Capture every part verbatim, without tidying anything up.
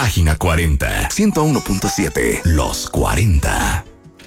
Página cuarenta, ciento uno punto siete, Los cuarenta.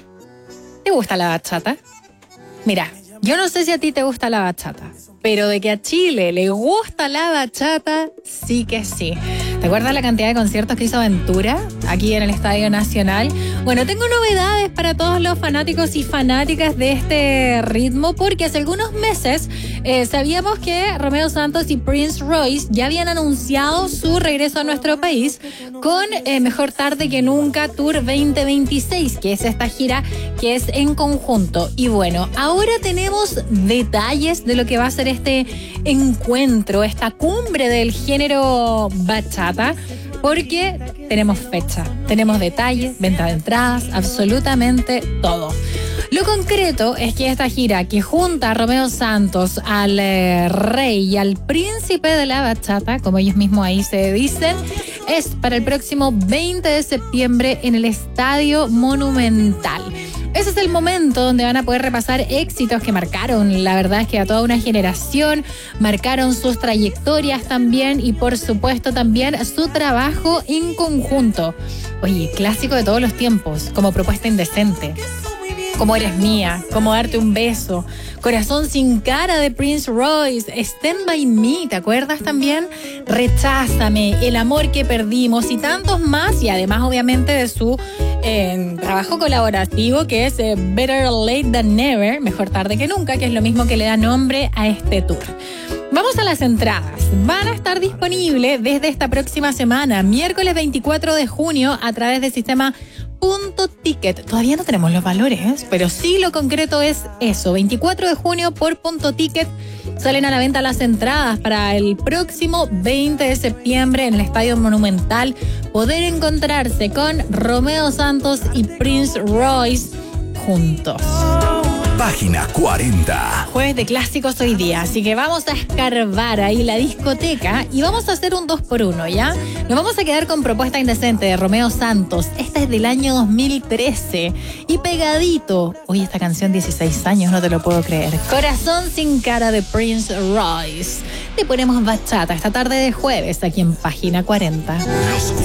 ¿Te gusta la bachata? Mira, yo no sé si a ti te gusta la bachata, pero de que a Chile le gusta la bachata, sí que sí. ¿Te acuerdas la cantidad de conciertos que hizo Aventura aquí en el Estadio Nacional? Bueno, tengo novedades para todos los fanáticos y fanáticas de este ritmo, porque hace algunos meses eh, sabíamos que Romeo Santos y Prince Royce ya habían anunciado su regreso a nuestro país con eh, Mejor Tarde que Nunca Tour veinte veintiséis, que es esta gira que es en conjunto. Y bueno, ahora tenemos detalles de lo que va a ser este encuentro, esta cumbre del género bachata, porque tenemos fecha, tenemos detalles, venta de entradas, absolutamente todo. Lo concreto es que esta gira que junta a Romeo Santos, al eh, rey y al príncipe de la bachata, como ellos mismos ahí se dicen, es para el próximo veinte de septiembre en el Estadio Monumental. Ese es el momento donde van a poder repasar éxitos que marcaron, la verdad es que a toda una generación, marcaron sus trayectorias también y por supuesto también su trabajo en conjunto. Oye, clásico de todos los tiempos, como Propuesta Indecente, Como Eres Mía, Como Darte un Beso, Corazón Sin Cara de Prince Royce, Stand By Me, ¿te acuerdas también? Recházame, El Amor que Perdimos y tantos más, y además obviamente de su eh, trabajo colaborativo que es eh, Better Late Than Never, Mejor Tarde que Nunca, que es lo mismo que le da nombre a este tour. Vamos a las entradas. Van a estar disponibles desde esta próxima semana, miércoles veinticuatro de junio, a través del sistema Punto Ticket. Todavía no tenemos los valores, pero sí lo concreto es eso. veinticuatro de junio por Punto Ticket salen a la venta las entradas para el próximo veinte de septiembre en el Estadio Monumental. Poder encontrarse con Romeo Santos y Prince Royce juntos. Página cuarenta. Jueves de clásicos hoy día, así que vamos a escarbar ahí la discoteca y vamos a hacer un dos por uno, ¿ya? Nos vamos a quedar con Propuesta Indecente de Romeo Santos. Esta es del año dos mil trece. Y pegadito, oye, esta canción dieciséis años, no te lo puedo creer. Corazón Sin Cara de Prince Royce. Le ponemos bachata esta tarde de jueves aquí en Página cuarenta.